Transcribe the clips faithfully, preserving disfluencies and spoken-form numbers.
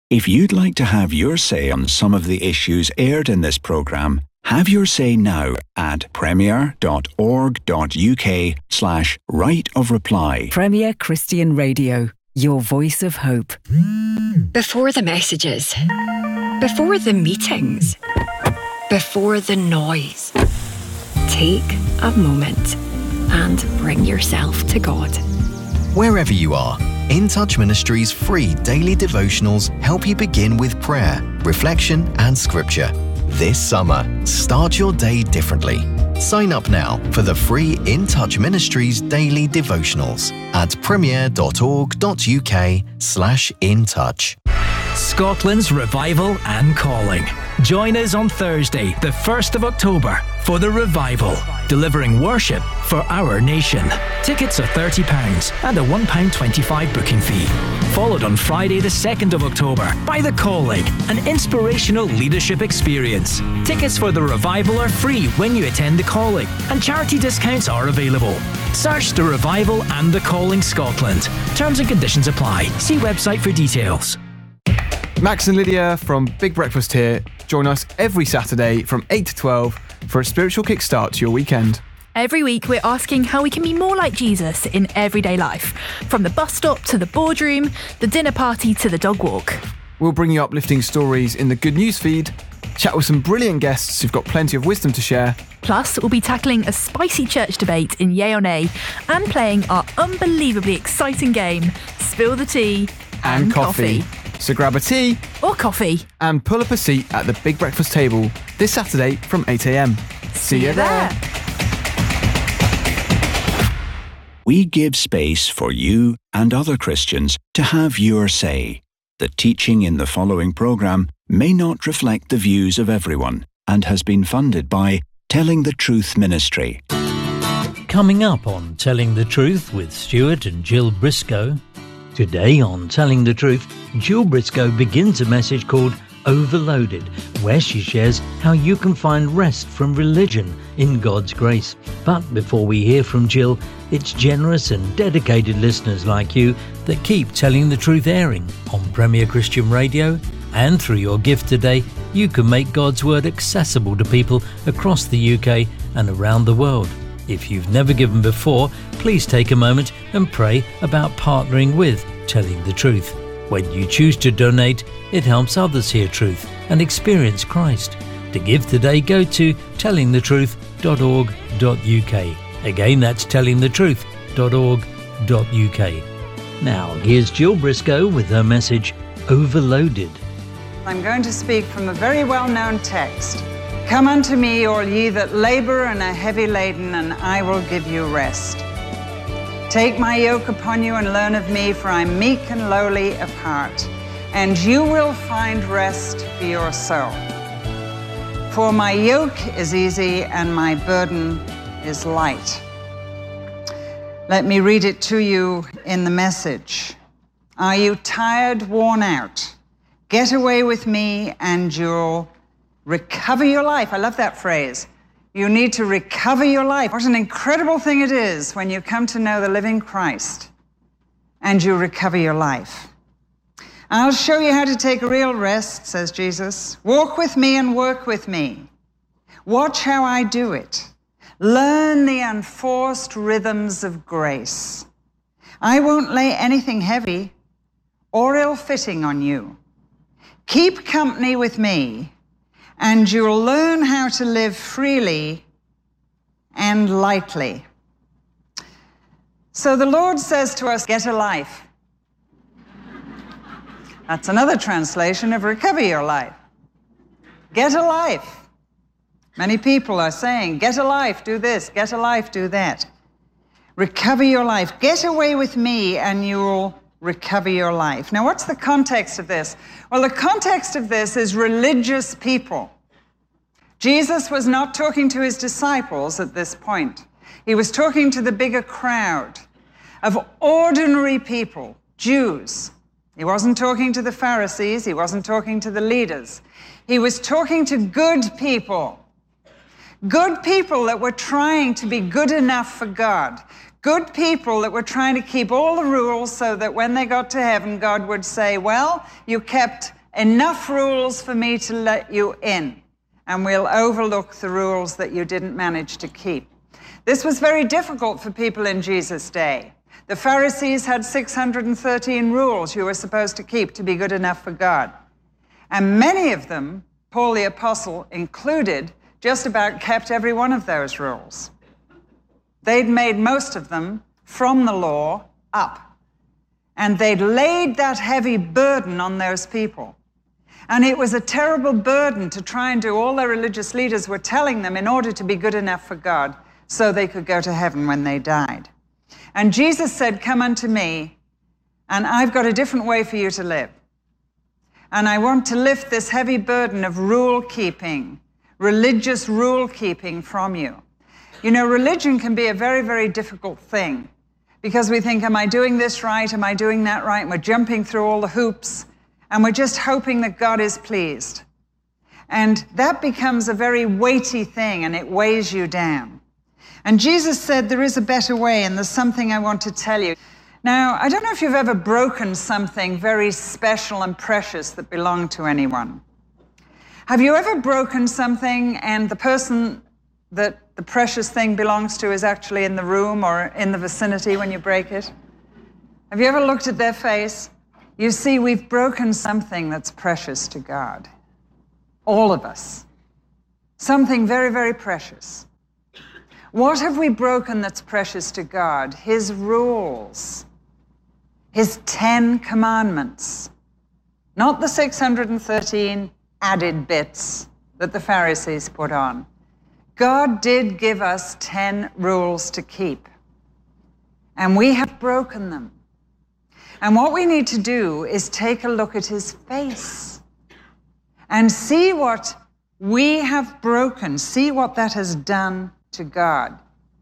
If you'd like to have your say on some of the issues aired in this programme, have your say now at premier.org.uk slash right of reply. Premier Christian Radio, your voice of hope. Before the messages, before the meetings, before the noise, take a moment and bring yourself to God. Wherever you are, In Touch Ministries' free daily devotionals help you begin with prayer, reflection, and scripture. This summer, start your day differently. Sign up now for the free In Touch Ministries daily devotionals at premier.org.uk slash in touch. Scotland's Revival and Calling. Join us on Thursday, the first of October, for the Revival, delivering worship for our nation. Tickets are thirty pounds and a one pound twenty-five booking fee. Followed on Friday, the second of October, by The Calling, an inspirational leadership experience. Tickets for the Revival are free when you attend The Calling, and charity discounts are available. Search The Revival and The Calling Scotland. Terms and conditions apply. See website for details. Max and Lydia from Big Breakfast here. Join us every Saturday from eight to twelve for a spiritual kickstart to your weekend. Every week we're asking how we can be more like Jesus in everyday life, from the bus stop to the boardroom, the dinner party to the dog walk. We'll bring you uplifting stories in the Good News feed, chat with some brilliant guests who've got plenty of wisdom to share. Plus, we'll be tackling a spicy church debate in Yay or Nay and playing our unbelievably exciting game, Spill the Tea and, and coffee. coffee. So grab a tea or coffee and pull up a seat at the Big Breakfast table this Saturday from eight a.m. See, See you there. there. We give space for you and other Christians to have your say. The teaching in the following programme may not reflect the views of everyone and has been funded by Telling the Truth Ministry. Coming up on Telling the Truth with Stuart and Jill Briscoe. Today on Telling the Truth, Jill Briscoe begins a message called Overloaded, where she shares how you can find rest from religion in God's grace. But before we hear from Jill, it's generous and dedicated listeners like you that keep Telling the Truth airing on Premier Christian Radio. And through your gift today, you can make God's Word accessible to people across the U K and around the world. If you've never given before, please take a moment and pray about partnering with Telling the Truth. When you choose to donate, it helps others hear truth and experience Christ. To give today, go to telling the truth dot org dot uk. Again, that's telling the truth dot org dot uk. Now, here's Jill Briscoe with her message, Overloaded. I'm going to speak from a very well-known text. Come unto me, all ye that labour and are heavy laden, and I will give you rest. Take my yoke upon you and learn of me, for I am meek and lowly of heart, and you will find rest for your soul. For my yoke is easy and my burden is light. Let me read it to you in the Message. Are you tired, worn out? Get away with me and you'll recover your life. I love that phrase. You need to recover your life. What an incredible thing it is when you come to know the living Christ and you recover your life. I'll show you how to take a real rest, says Jesus. Walk with me and work with me. Watch how I do it. Learn the unforced rhythms of grace. I won't lay anything heavy or ill-fitting on you. Keep company with me, and you'll learn how to live freely and lightly. So the Lord says to us, get a life. That's another translation of recover your life. Get a life. Many people are saying, get a life, do this, get a life, do that. Recover your life. Get away with me and you'll recover your life. Now, what's the context of this? Well, the context of this is religious people. Jesus was not talking to his disciples at this point. He was talking to the bigger crowd of ordinary people, Jews. He wasn't talking to the Pharisees. He wasn't talking to the leaders. He was talking to good people. Good people that were trying to be good enough for God. Good people that were trying to keep all the rules so that when they got to heaven, God would say, well, you kept enough rules for me to let you in, and we'll overlook the rules that you didn't manage to keep. This was very difficult for people in Jesus' day. The Pharisees had six hundred thirteen rules you were supposed to keep to be good enough for God. And many of them, Paul the Apostle included, just about kept every one of those rules. They'd made most of them from the law up. And they'd laid that heavy burden on those people. And it was a terrible burden to try and do all their religious leaders were telling them in order to be good enough for God so they could go to heaven when they died. And Jesus said, "Come unto me, and I've got a different way for you to live. And I want to lift this heavy burden of rule-keeping, religious rule-keeping from you." You know, religion can be a very, very difficult thing because we think, am I doing this right? Am I doing that right? And we're jumping through all the hoops, and we're just hoping that God is pleased. And that becomes a very weighty thing, and it weighs you down. And Jesus said, there is a better way, and there's something I want to tell you. Now, I don't know if you've ever broken something very special and precious that belonged to anyone. Have you ever broken something and the person that the precious thing belongs to is actually in the room or in the vicinity when you break it? Have you ever looked at their face? You see, we've broken something that's precious to God. All of us. Something very, very precious. What have we broken that's precious to God? His rules. His Ten Commandments. Not the six hundred thirteen added bits that the Pharisees put on. God did give us ten rules to keep. And we have broken them. And what we need to do is take a look at his face and see what we have broken, see what that has done to God.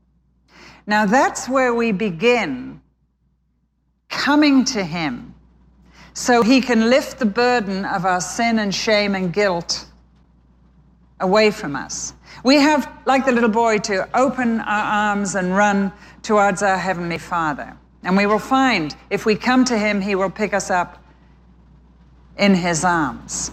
Now that's where we begin coming to him so he can lift the burden of our sin and shame and guilt away from us. We have, like the little boy, to open our arms and run towards our Heavenly Father. And we will find, if we come to him, he will pick us up in his arms.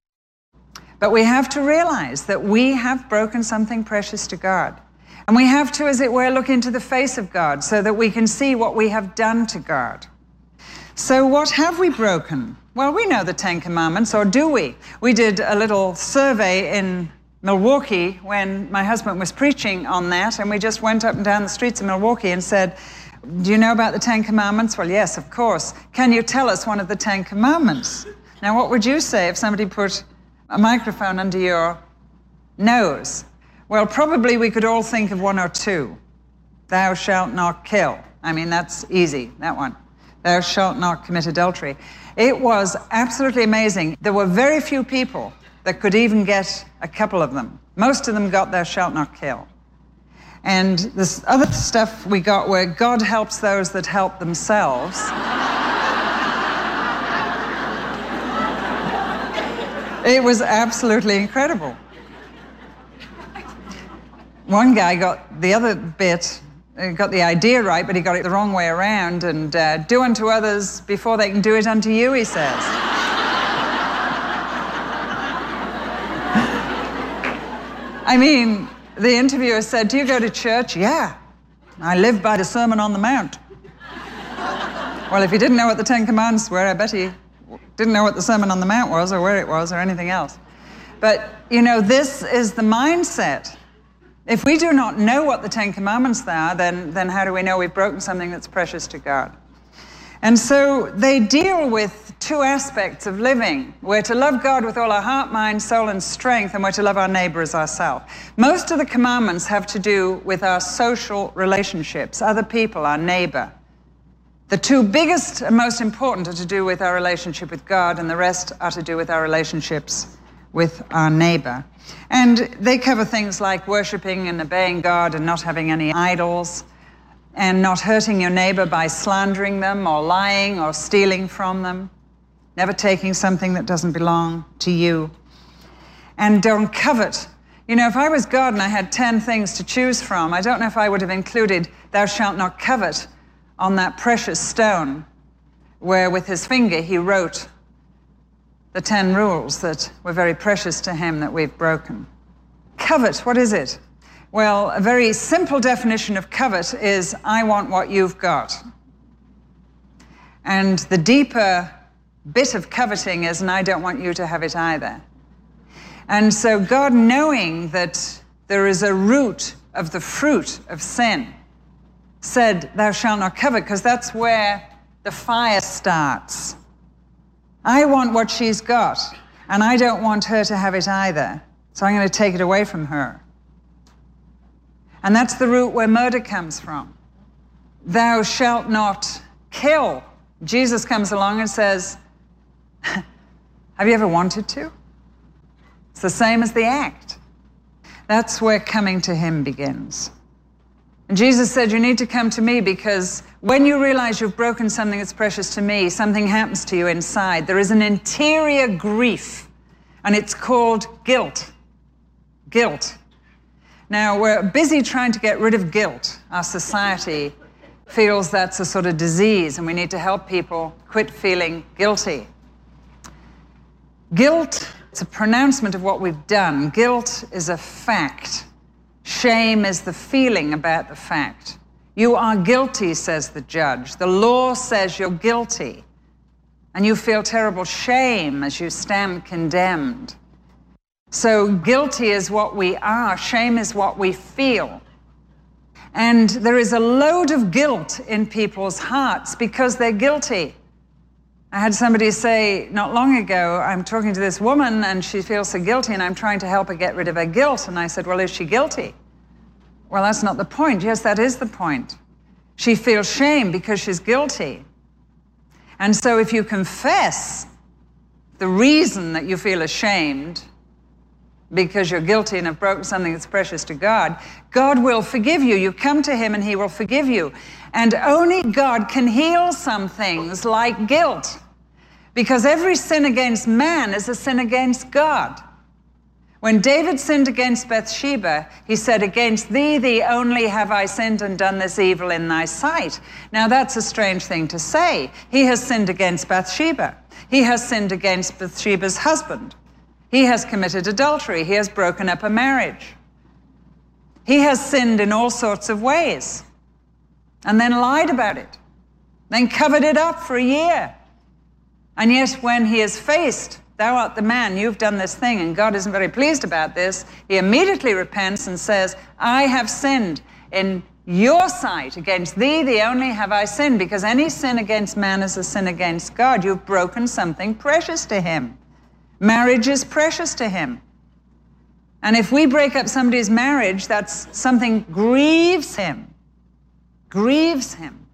But we have to realize that we have broken something precious to God. And we have to, as it were, look into the face of God so that we can see what we have done to God. So what have we broken? Well, we know the Ten Commandments, or do we? We did a little survey in Milwaukee when my husband was preaching on that, and we just went up and down the streets of Milwaukee and said, do you know about the Ten Commandments? Well, yes, of course. Can you tell us one of the Ten Commandments? Now, what would you say if somebody put a microphone under your nose? Well, probably we could all think of one or two. Thou shalt not kill. I mean, that's easy, that one. Thou shalt not commit adultery. It was absolutely amazing. There were very few people that could even get a couple of them. Most of them got thou shalt not kill. And this other stuff we got where God helps those that help themselves. It was absolutely incredible. One guy got the other bit, he got the idea right, but he got it the wrong way around. And uh, do unto others before they can do it unto you, he says. I mean, the interviewer said, do you go to church? Yeah, I live by the Sermon on the Mount. Well, if he didn't know what the Ten Commandments were, I bet he didn't know what the Sermon on the Mount was or where it was or anything else. But, you know, this is the mindset. If we do not know what the Ten Commandments are, then, then how do we know we've broken something that's precious to God? And so they deal with two aspects of living. We're to love God with all our heart, mind, soul, and strength, and we're to love our neighbor as ourselves. Most of the commandments have to do with our social relationships, other people, our neighbor. The two biggest and most important are to do with our relationship with God, and the rest are to do with our relationships with our neighbor. And they cover things like worshiping and obeying God and not having any idols, and not hurting your neighbor by slandering them or lying or stealing from them, never taking something that doesn't belong to you. And don't covet. You know, if I was God and I had ten things to choose from, I don't know if I would have included thou shalt not covet on that precious stone where with his finger he wrote the ten rules that were very precious to him that we've broken. Covet, what is it? Well, a very simple definition of covet is, I want what you've got. And the deeper bit of coveting is, and I don't want you to have it either. And so God, knowing that there is a root of the fruit of sin, said, thou shalt not covet, because that's where the fire starts. I want what she's got, and I don't want her to have it either. So I'm going to take it away from her. And that's the root where murder comes from. Thou shalt not kill. Jesus comes along and says, have you ever wanted to? It's the same as the act. That's where coming to him begins. And Jesus said, you need to come to me, because when you realize you've broken something that's precious to me, something happens to you inside. There is an interior grief, and it's called guilt. Guilt. Now, we're busy trying to get rid of guilt. Our society feels that's a sort of disease, and we need to help people quit feeling guilty. Guilt, it's a pronouncement of what we've done. Guilt is a fact. Shame is the feeling about the fact. You are guilty, says the judge. The law says you're guilty, and you feel terrible shame as you stand condemned. So guilty is what we are. Shame is what we feel. And there is a load of guilt in people's hearts because they're guilty. I had somebody say not long ago, I'm talking to this woman and she feels so guilty and I'm trying to help her get rid of her guilt. And I said, well, is she guilty? Well, that's not the point. Yes, that is the point. She feels shame because she's guilty. And so if you confess the reason that you feel ashamed because you're guilty and have broken something that's precious to God, God will forgive you. You come to him and he will forgive you. And only God can heal some things like guilt, because every sin against man is a sin against God. When David sinned against Bathsheba, he said, against thee, thee only have I sinned and done this evil in thy sight. Now that's a strange thing to say. He has sinned against Bathsheba. He has sinned against Bathsheba's husband. He has committed adultery. He has broken up a marriage. He has sinned in all sorts of ways and then lied about it, then covered it up for a year. And yet when he is faced, thou art the man, you've done this thing, and God isn't very pleased about this, he immediately repents and says, I have sinned in your sight. Against thee, thee only have I sinned, because any sin against man is a sin against God. You've broken something precious to him. Marriage is precious to him. And if we break up somebody's marriage, that's something grieves him, grieves him.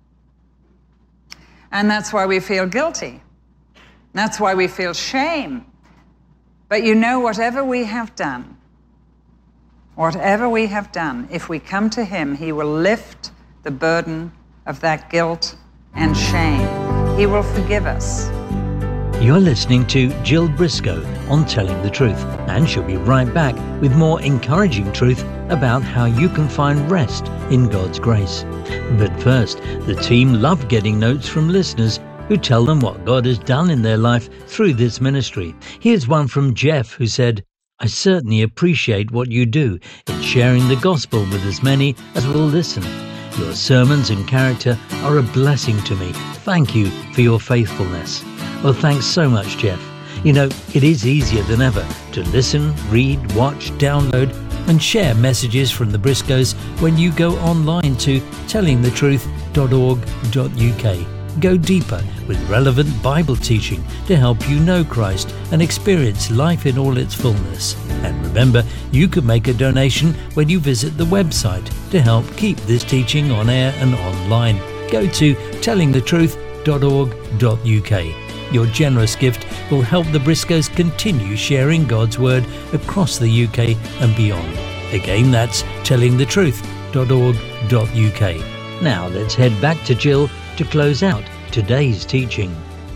And that's why we feel guilty. That's why we feel shame. But you know, whatever we have done, whatever we have done, if we come to him, he will lift the burden of that guilt and shame. He will forgive us. You're listening to Jill Briscoe on Telling the Truth, and she'll be right back with more encouraging truth about how you can find rest in God's grace. But first, the team love getting notes from listeners who tell them what God has done in their life through this ministry. Here's one from Jeff, who said, I certainly appreciate what you do in sharing the gospel with as many as will listen. Your sermons and character are a blessing to me. Thank you for your faithfulness. Well, thanks so much, Jeff. You know, it is easier than ever to listen, read, watch, download and share messages from the Briscoes when you go online to telling the truth dot org dot U K. Go deeper with relevant Bible teaching to help you know Christ and experience life in all its fullness. And remember, you can make a donation when you visit the website to help keep this teaching on air and online. Go to telling the truth dot org dot U K. Your generous gift will help the Briscoes continue sharing God's Word across the U K and beyond. Again, that's telling the truth dot org dot U K. Now let's head back to Jill to close out today's teaching.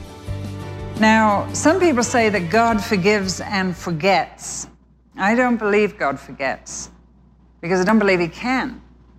Now, some people say that God forgives and forgets. I don't believe God forgets, because I don't believe he can.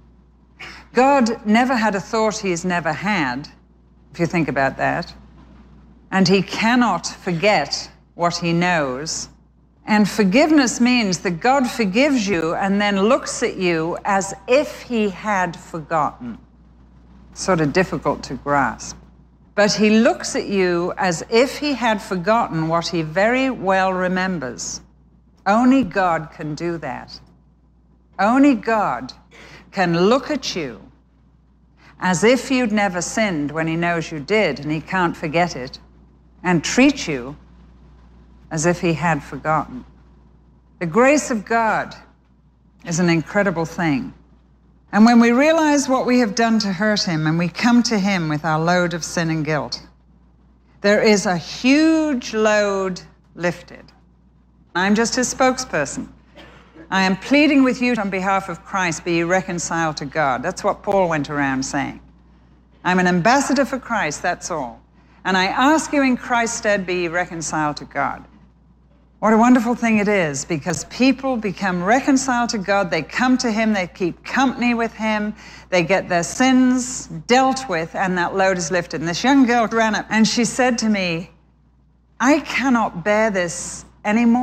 God never had a thought he's never had, if you think about that. And he cannot forget what he knows. And forgiveness means that God forgives you and then looks at you as if he had forgotten. Sort of difficult to grasp. But he looks at you as if he had forgotten what he very well remembers. Only God can do that. Only God can look at you as if you'd never sinned when he knows you did and he can't forget it, and treat you as if he had forgotten. The grace of God is an incredible thing. And when we realize what we have done to hurt him and we come to him with our load of sin and guilt, there is a huge load lifted. I'm just his spokesperson. I am pleading with you on behalf of Christ, be ye reconciled to God. That's what Paul went around saying. I'm an ambassador for Christ, that's all. And I ask you in Christ's stead, be ye reconciled to God. What a wonderful thing it is, because people become reconciled to God. They come to him, they keep company with him, they get their sins dealt with, and that load is lifted. And this young girl ran up and she said to me, I cannot bear this anymore.